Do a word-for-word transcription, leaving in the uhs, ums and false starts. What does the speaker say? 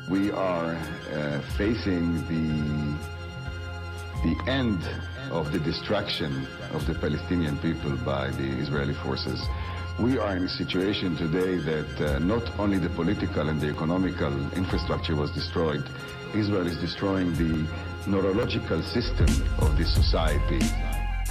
We are uh, facing the, the end of the destruction of the Palestinian people by the Israeli forces. We are in a situation today that uh, not only the political and the economical infrastructure was destroyed, Israel is destroying the neurological system of this society.